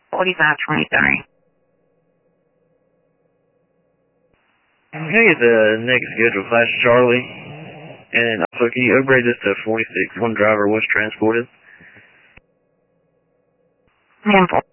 4523. Can I get the next schedule, Flash Charlie? And also, can you upgrade this to 46? One driver was transported. 10-4.